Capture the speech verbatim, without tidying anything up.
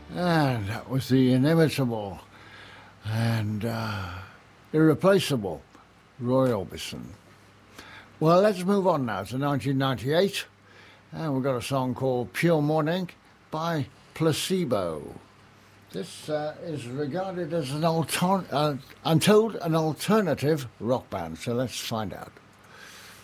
And that was the inimitable and uh, irreplaceable Roy Orbison. Well, let's move on now to nineteen ninety-eight. And we've got a song called Pure Morning by Placebo. This uh, is regarded as an alter- uh, untold an alternative rock band, so let's find out.